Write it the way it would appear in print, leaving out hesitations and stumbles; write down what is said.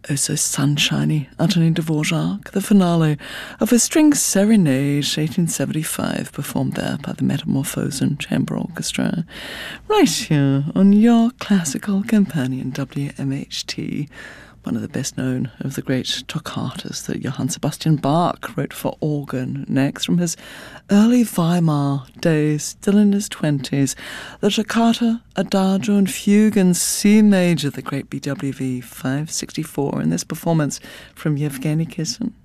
Oh So Sunshiny, Antonin Dvorak, the finale of a string serenade, 1875, performed there by the Metamorphosen Chamber Orchestra, right here on your classical companion WMHT, one of the best known of the great toccatas that Johann Sebastian Bach wrote for organ. Next, from his early Weimar days, still in his 20s, the toccata, adagio and fugue in C major, the great BWV 564, in this performance from Yevgeny Kissin.